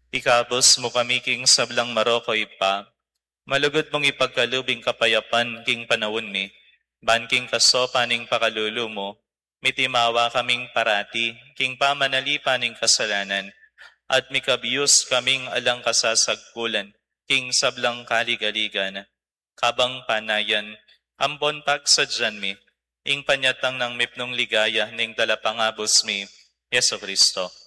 Ikabos mo kami king sablang marokoy pa, malugod mong ipagkalubing kapayapan king panawon mi, ban king kaso paning pakalulu mo, mitimawa kaming parati, king pamanali paning kasalanan, at mikabiyos kaming alang kasasagpulan, king sablang kaligaligan, kabang panayan, ampon pag sadyan mi, ing panyatang ng mipnong ligaya ning dalapangabos mi, Yeso Kristo.